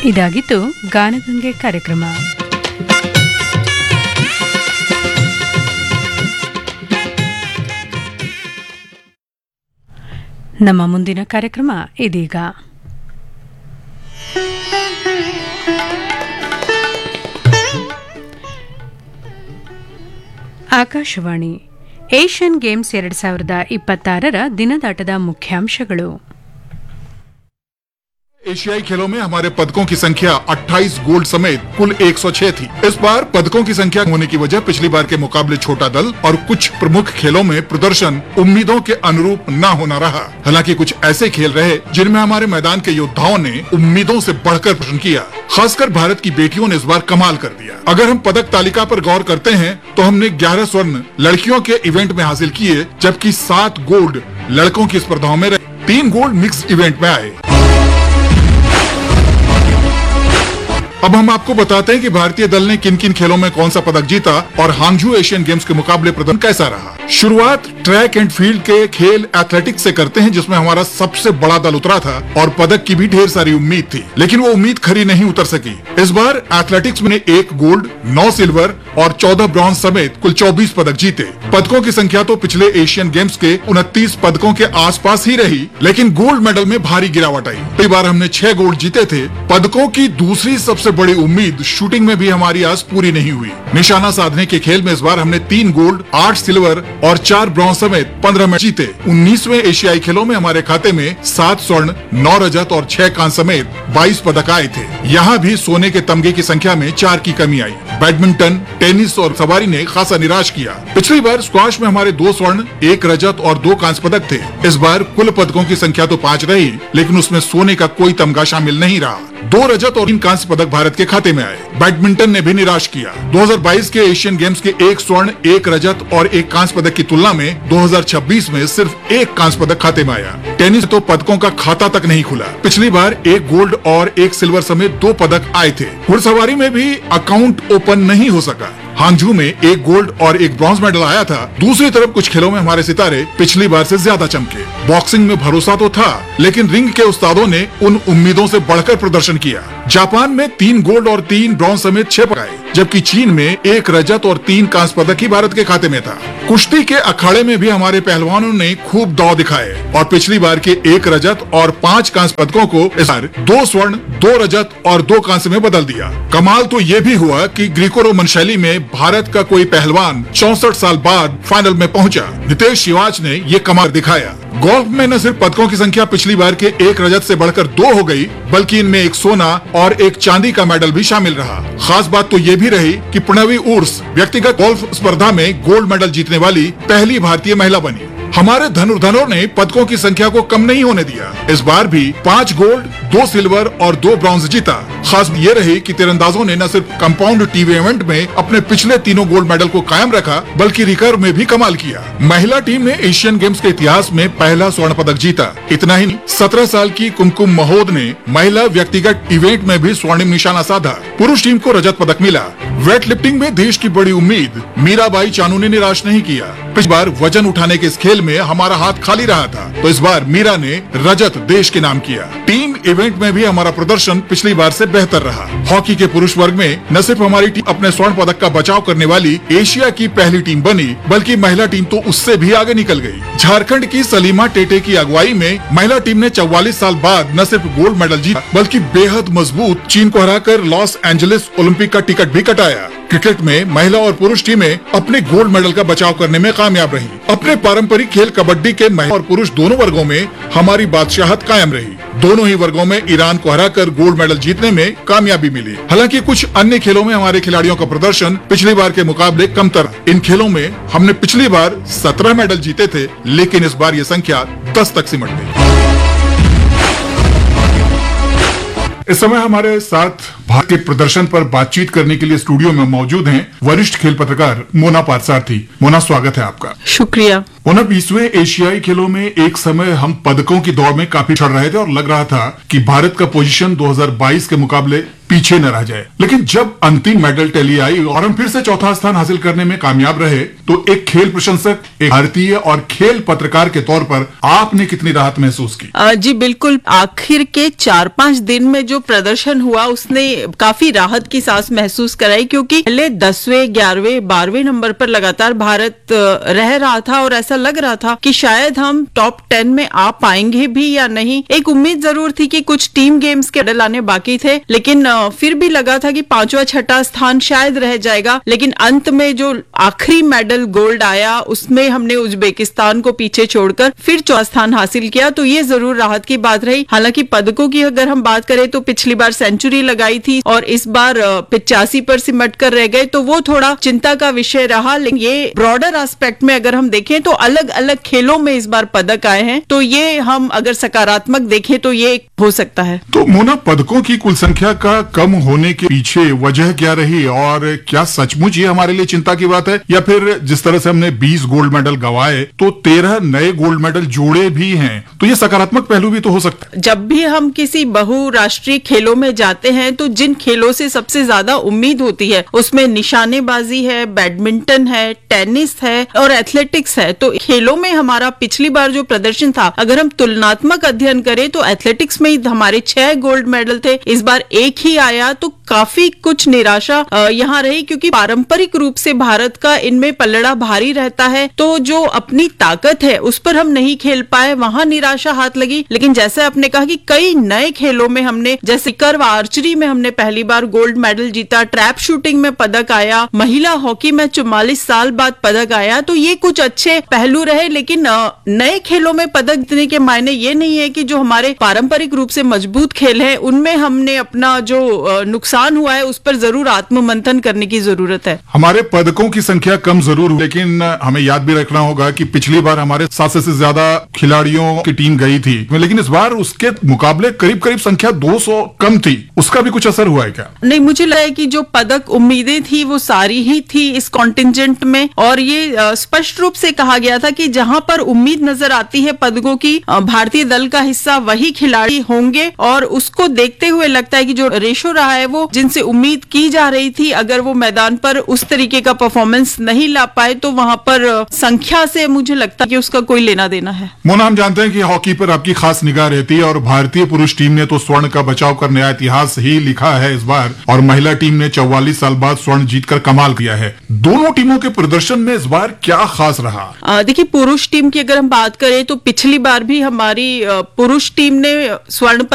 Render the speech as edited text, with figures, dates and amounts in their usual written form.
ಇದಾಗಿತ್ತು ಗಾನಗಂಗೆ ಕಾರ್ಯಕ್ರಮ. ನಮ್ಮ ಮುಂದಿನ ಕಾರ್ಯಕ್ರಮ ಇದೀಗ. ಆಕಾಶವಾಣಿ ಏಷ್ಯನ್ ಗೇಮ್ಸ್ 2026 ದಿನದಾಟದ ಮುಖ್ಯಾಂಶಗಳು. एशियाई खेलों में हमारे पदकों की संख्या 28 गोल्ड समेत कुल 106 थी. इस बार पदकों की संख्या होने की वजह पिछली बार के मुकाबले छोटा दल और कुछ प्रमुख खेलों में प्रदर्शन उम्मीदों के अनुरूप न होना रहा. हालांकि कुछ ऐसे खेल रहे जिनमें हमारे मैदान के योद्धाओं ने उम्मीदों से बढ़कर प्रदर्शन किया. खासकर भारत की बेटियों ने इस बार कमाल कर दिया. अगर हम पदक तालिका पर गौर करते हैं तो हमने 11 स्वर्ण लड़कियों के इवेंट में हासिल किए, जबकि 7 गोल्ड लड़कों की स्पर्धाओं में रहे. 3 गोल्ड मिक्स इवेंट में आए. अब हम आपको बताते हैं कि भारतीय दल ने किन किन खेलों में कौन सा पदक जीता और हांगझू एशियन गेम्स के मुकाबले प्रदर्शन कैसा रहा. शुरुआत ट्रैक एंड फील्ड के खेल एथलेटिक्स से करते हैं, जिसमें हमारा सबसे बड़ा दल उतरा था और पदक की भी ढेर सारी उम्मीद थी, लेकिन वो उम्मीद खरी नहीं उतर सकी. इस बार एथलेटिक्स में 1 गोल्ड, 9 सिल्वर और 14 ब्रॉन्ज समेत कुल 24 पदक जीते. पदकों की संख्या तो पिछले एशियन गेम्स के 29 पदकों के आसपास ही रही, लेकिन गोल्ड मेडल में भारी गिरावट आई. कई बार हमने 6 गोल्ड जीते थे. पदकों की दूसरी सबसे बड़ी उम्मीद शूटिंग में भी हमारी आज पूरी नहीं हुई. निशाना साधने के खेल में इस बार हमने 3 गोल्ड, 8 सिल्वर और 4 ब्रॉन्ज समेत 15 मैच जीते. 19वें एशियाई खेलों में हमारे खाते में 7 स्वर्ण, 9 रजत और 6 कांस्य समेत 22 पदक आए थे. यहाँ भी सोने के तमगे की संख्या में 4 की कमी आई. बैडमिंटन, टेनिस और सवारी ने खासा निराश किया. पिछली बार स्क्वाश में हमारे 2 स्वर्ण, 1 रजत और 2 कांस्य पदक थे. इस बार कुल पदकों की संख्या तो 5 रही, लेकिन उसमें सोने का कोई तमगा शामिल नहीं रहा. 2 रजत और 3 कांस्य पदक भारत के खाते में आए. बैडमिंटन ने भी निराश किया. 2022 के एशियन गेम्स के 1 स्वर्ण, 1 रजत और 1 कांस्य पदक की तुलना में 2026 में सिर्फ 1 कांस्य पदक खाते में आया. टेनिस तो पदकों का खाता तक नहीं खुला. पिछली बार 1 गोल्ड और 1 सिल्वर समेत 2 पदक आए थे. घुड़सवारी में भी अकाउंट ओपन नहीं हो सका. हांगझू में 1 गोल्ड और 1 ब्रॉन्ज मेडल आया था. दूसरी तरफ कुछ खेलों में हमारे सितारे पिछली बार से ज्यादा चमके. बॉक्सिंग में भरोसा तो था, लेकिन रिंग के उस्तादों ने उन उम्मीदों से बढ़कर प्रदर्शन किया. जापान में 3 गोल्ड और 3 ब्रॉन्ज समेत 6 पदक आए, जबकि चीन में 1 रजत और 3 कांस्य पदक ही भारत के खाते में था. कुश्ती के अखाड़े में भी हमारे पहलवानों ने खूब दांव दिखाए और पिछली बार के 1 रजत और 5 कांस्य पदकों को इस बार 2 स्वर्ण, 2 रजत और 2 कांस्य में बदल दिया. कमाल तो ये भी हुआ कि ग्रीको रोमन शैली में भारत का कोई पहलवान 64 साल बाद फाइनल में पहुंचा. नितेश शिवाच ने ये कमाल दिखाया. गोल्फ में न सिर्फ पदकों की संख्या पिछली बार के 1 रजत से बढ़कर 2 हो गई, बल्कि इनमें 1 सोना और 1 चांदी का मेडल भी शामिल रहा. खास बात तो ये भी रही कि प्रणवी उर्स व्यक्तिगत गोल्फ स्पर्धा में गोल्ड मेडल जीतने वाली पहली भारतीय महिला बनी. हमारे धनुर्धरों ने पदकों की संख्या को कम नहीं होने दिया. इस बार भी 5 गोल्ड, 2 सिल्वर और 2 ब्रॉन्ज जीता. खास ये रही कि तीरंदाजों ने न सिर्फ कंपाउंड टीवी इवेंट में अपने पिछले तीनों गोल्ड मेडल को कायम रखा, बल्कि रिकर्व में भी कमाल किया. महिला टीम ने एशियन गेम्स के इतिहास में पहला स्वर्ण पदक जीता. इतना ही नहीं, 17 साल की कुमकुम महोद ने महिला व्यक्तिगत इवेंट में भी स्वर्णिम निशाना साधा. पुरुष टीम को रजत पदक मिला. वेट लिफ्टिंग में देश की बड़ी उम्मीद मीराबाई चानू ने निराश नहीं किया. पिछली बार वजन उठाने के इस खेल में हमारा हाथ खाली रहा था, तो इस बार मीरा ने रजत देश के नाम किया. टीम इवेंट में भी हमारा प्रदर्शन पिछली बार से बेहतर रहा. हॉकी के पुरुष वर्ग में न सिर्फ हमारी टीम अपने स्वर्ण पदक का बचाव करने वाली एशिया की पहली टीम बनी, बल्कि महिला टीम तो उससे भी आगे निकल गई. झारखंड की सलीमा टेटे की अगुवाई में महिला टीम ने 44 साल बाद न सिर्फ गोल्ड मेडल जीता, बल्कि बेहद मजबूत चीन को हराकर लॉस एंजलिस ओलंपिक का टिकट भी कटाया. क्रिकेट में महिला और पुरुष टीमें अपने गोल्ड मेडल का बचाव करने में कामयाब रही. अपने पारंपरिक खेल कबड्डी के महिला और पुरुष दोनों वर्गों में हमारी बादशाहत कायम रही. दोनों ही वर्गों में ईरान को हराकर गोल्ड मेडल जीतने में कामयाबी मिली. हालांकि कुछ अन्य खेलों में हमारे खिलाड़ियों का प्रदर्शन पिछली बार के मुकाबले कमतर. इन खेलों में हमने पिछली बार 17 मेडल जीते थे, लेकिन इस बार ये संख्या 10 तक सिमट गई. इस समय हमारे साथ भारत के प्रदर्शन पर बातचीत करने के लिए स्टूडियो में मौजूद हैं वरिष्ठ खेल पत्रकार मोना पारसारथी. मोना, स्वागत है आपका. शुक्रिया. उन 20वें एशियाई खेलों में एक समय हम पदकों की दौड़ में काफी चढ़ रहे थे और लग रहा था कि भारत का पोजीशन 2022 के मुकाबले पीछे न रह जाए। लेकिन जब अंतिम मेडल टैली आई और हम फिर से चौथा स्थान हासिल करने में कामयाब रहे, तो एक खेल प्रशंसक, एक भारतीय और खेल पत्रकार के तौर पर आपने कितनी राहत महसूस की? जी बिल्कुल, आखिर के 4-5 दिन में जो प्रदर्शन हुआ उसने काफी राहत की सांस महसूस कराई, क्योंकि पहले 10वें, 11वें, 12वें नंबर पर लगातार भारत रह रहा था और ऐसा लग रहा था कि शायद हम टॉप 10 में आ पाएंगे भी या नहीं। एक उम्मीद जरूर थी कि कुछ टीम गेम्स के मेडल आने बाकी थे, लेकिन फिर भी लगा था कि 5वां 6ठा स्थान शायद रह जाएगा। लेकिन अंत में जो आखिरी मेडल गोल्ड आया उसमें हमने उज्बेकिस्तान को पीछे छोड़कर फिर 4वां स्थान हासिल किया, तो ये जरूर राहत की बात रही। हालांकि पदकों की अगर हम बात करें तो पिछली बार सेंचुरी लगाई थी और इस बार 85 पर सिमट कर रह गए, तो वो थोड़ा चिंता का विषय रहा। लेकिन ये ब्रॉडर एस्पेक्ट में अगर हम देखें तो अलग अलग खेलों में इस बार पदक आए हैं, तो ये हम अगर सकारात्मक देखें तो ये हो सकता है। तो मोना, पदकों की कुल संख्या का कम होने के पीछे वजह क्या रही और क्या सचमुच ये हमारे लिए चिंता की बात है, या फिर जिस तरह से हमने 20 गोल्ड मेडल गंवाए तो 13 नए गोल्ड मेडल जोड़े भी हैं, तो ये सकारात्मक पहलू भी तो हो सकता है। जब भी हम किसी बहुराष्ट्रीय खेलों में जाते हैं तो जिन खेलों से सबसे ज्यादा उम्मीद होती है उसमें निशानेबाजी है, बैडमिंटन है, टेनिस है और एथलेटिक्स है। तो खेलों में हमारा पिछली बार जो प्रदर्शन था, अगर हम तुलनात्मक अध्ययन करें तो एथलेटिक्स में हमारे 6 गोल्ड मेडल थे, इस बार एक ही आया, तो काफी कुछ निराशा यहाँ रही, क्योंकि पारंपरिक रूप से भारत का इनमें पलड़ा भारी रहता है, तो जो अपनी ताकत है उस पर हम नहीं खेल पाए, वहां निराशा हाथ लगी। लेकिन जैसे आपने कहा कि कई नए खेलों में हमने, जैसे कर्व आर्चरी में हमने पहली बार गोल्ड मेडल जीता, ट्रैप शूटिंग में पदक आया, महिला हॉकी में 44 साल बाद पदक आया, तो ये कुछ अच्छे पहलू रहे। लेकिन नए खेलों में पदक जीतने के मायने ये नहीं है कि जो हमारे पारंपरिक रूप से मजबूत खेल है उनमें हमने अपना जो नुकसान हुआ है उस पर जरूर आत्ममंथन करने की जरूरत है। हमारे पदकों की संख्या कम जरूर हुई, लेकिन हमें याद भी रखना होगा कि पिछली बार हमारे 700 से ज्यादा खिलाड़ियों की टीम गई थी, लेकिन इस बार उसके मुकाबले करीब करीब संख्या 200 कम थी। उसका भी कुछ असर हुआ है क्या? नहीं, मुझे लगा कि जो पदक उम्मीदें थी वो सारी ही थी इस कॉन्टिंजेंट में, और ये स्पष्ट रूप से कहा गया था कि जहां पर उम्मीद नजर आती है पदकों की, भारतीय दल का हिस्सा वही खिलाड़ी होंगे, और उसको देखते हुए लगता है कि जो रेशो रहा है वो जिनसे उम्मीद की जा रही थी, अगर वो मैदान पर उस तरीके का परफॉर्मेंस नहीं ला पाए तो वहां पर संख्या से मुझे लगता है कि उसका कोई लेना देना है। मोना, हम जानते हैं कि हॉकी पर आपकी खास निगाह रहती है और भारतीय पुरुष टीम ने तो स्वर्ण का बचाव कर नया इतिहास ही लिखा है इस बार, और महिला टीम ने 44 साल बाद स्वर्ण जीतकर कमाल किया है। दोनों टीमों के प्रदर्शन में इस बार क्या खास रहा? देखिए, पुरुष टीम की अगर हम बात करें तो पिछली बार भी हमारी पुरुष टीम ने स्वर्ण